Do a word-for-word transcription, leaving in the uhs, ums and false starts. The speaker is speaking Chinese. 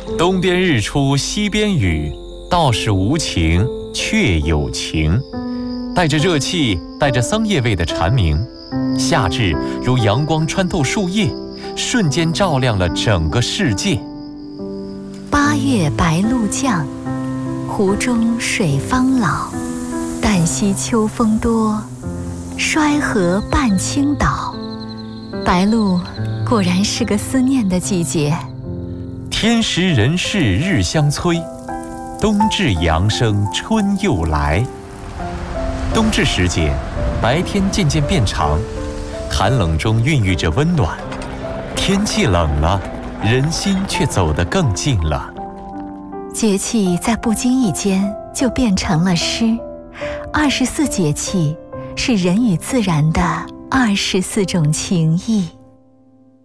东边日出西边雨，道是无晴却有晴。带着热气，带着桑叶味的蝉鸣，夏至如阳光穿透树叶，瞬间照亮了整个世界。 八月白露降，湖中水方老。旦夕秋风多，衰河半倾倒。白露果然是个思念的季节。 天时人事日相催，冬至阳生春又来。冬至时节，白天渐渐变长，寒冷中孕育着温暖。天气冷了，人心却走得更近了。 节气在不经意间就变成了诗。二十四节气是人与自然的二十四种情谊。